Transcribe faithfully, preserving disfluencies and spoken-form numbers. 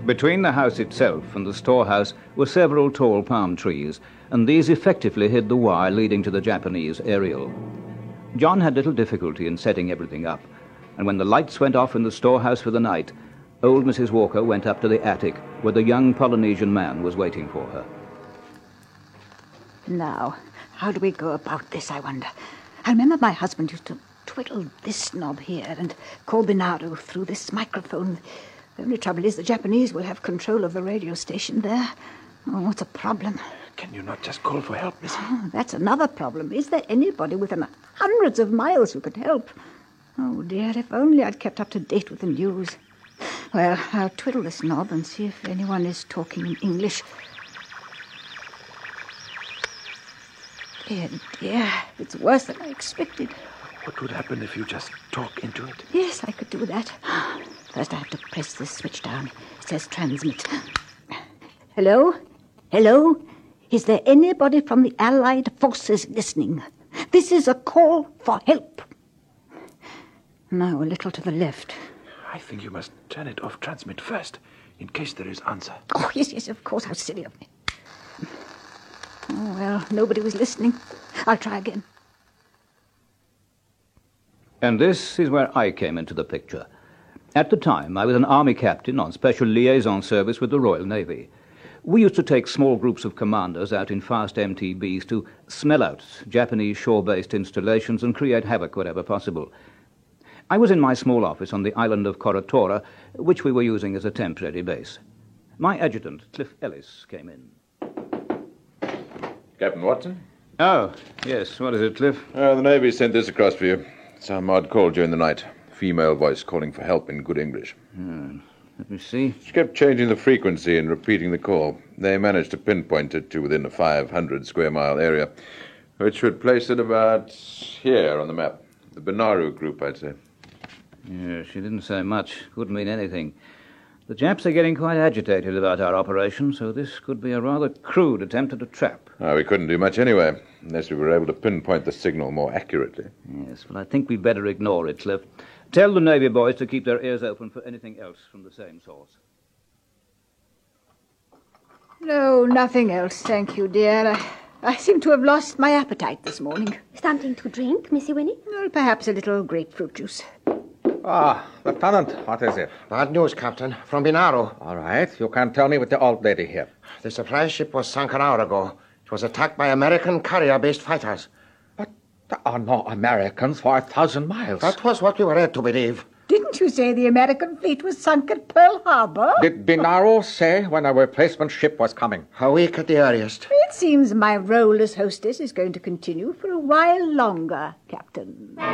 Between the house itself and the storehouse were several tall palm trees, and these effectively hid the wire leading to the Japanese aerial. John had little difficulty in setting everything up, and when the lights went off in the storehouse for the night, old Missus Walker went up to the attic where the young Polynesian man was waiting for her. Now, how do we go about this, I wonder? I remember my husband used to twiddle this knob here and call Binaru through this microphone. The only trouble is the Japanese will have control of the radio station there. Oh, what's a problem? Can you not just call for help, Missy? Oh, that's another problem. Is there anybody within hundreds of miles who could help? Oh, dear, if only I'd kept up to date with the news. Well, I'll twiddle this knob and see if anyone is talking in English. Dear, dear, it's worse than I expected. What would happen if you just talk into it? Yes, I could do that. First I have to press this switch down. It says transmit. Hello? Hello? Is there anybody from the Allied forces listening? This is a call for help. Now a little to the left. I think you must turn it off transmit first, in case there is answer. Oh, yes, yes, of course. How silly of me. Oh, well, nobody was listening. I'll try again. And this is where I came into the picture. At the time, I was an army captain on special liaison service with the Royal Navy. We used to take small groups of commanders out in fast M T Bs to smell out Japanese shore-based installations and create havoc wherever possible. I was in my small office on the island of Korotora, which we were using as a temporary base. My adjutant, Cliff Ellis, came in. Captain Watson? Oh, yes. What is it, Cliff? Uh, the Navy sent this across for you. Some odd call during the night. Female voice calling for help in good English. Hmm. Let me see. She kept changing the frequency and repeating the call. They managed to pinpoint it to within a five hundred square mile area, which would place it about here on the map. The Binaru group, I'd say. Yeah, she didn't say much. Couldn't mean anything. The Japs are getting quite agitated about our operation, so this could be a rather crude attempt at a trap. Oh, we couldn't do much anyway, unless we were able to pinpoint the signal more accurately. Yes, well, I think we'd better ignore it, Cliff. Tell the Navy boys to keep their ears open for anything else from the same source. No, nothing else, thank you, dear. I, I seem to have lost my appetite this morning. Something to drink, Missy Winnie? Well, perhaps a little grapefruit juice. Ah, Lieutenant, what is it? Bad news, Captain. From Binaru. All right, you can tell me with the old lady here. The supply ship was sunk an hour ago. It was attacked by American carrier-based fighters. But there are no Americans for a thousand miles. That was what we were led to believe. Didn't you say the American fleet was sunk at Pearl Harbor? Did Binaru say when a replacement ship was coming? A week at the earliest. It seems my role as hostess is going to continue for a while longer, Captain.